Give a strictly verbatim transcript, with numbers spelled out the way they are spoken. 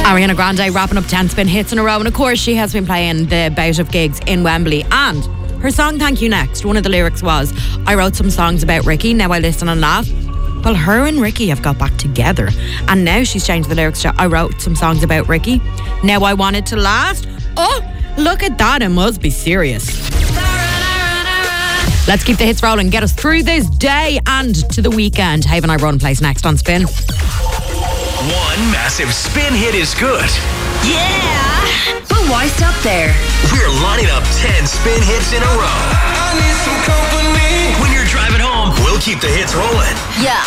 Ariana Grande wrapping up ten spin hits in a row, and of course she has been playing the bout of gigs in Wembley. And her song Thank You Next, one of the lyrics was, I wrote some songs about Ricky, now I listen and laugh. Well, her and Ricky have got back together, and now she's changed the lyrics to, I wrote some songs about Ricky, now I want it to last. Oh, look at that, it must be serious. Let's keep the hits rolling, get us through this day and to the weekend. Haven I Run plays next on Spin. One massive spin hit is good. Yeah! But why stop there? We're lining up ten spin hits in a row. I need some company. When you're driving home, we'll keep the hits rolling. Yeah.